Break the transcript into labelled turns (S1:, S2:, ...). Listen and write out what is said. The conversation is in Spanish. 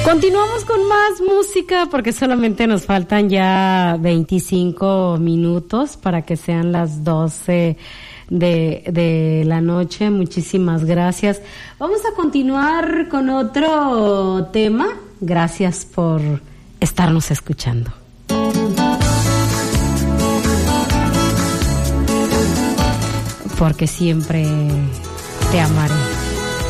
S1: Continuamos con más música porque solamente nos faltan ya 25 minutos para que sean las 12 de la noche. Muchísimas gracias. Vamos a continuar con otro tema. Gracias por estarnos escuchando. Porque siempre te amaré.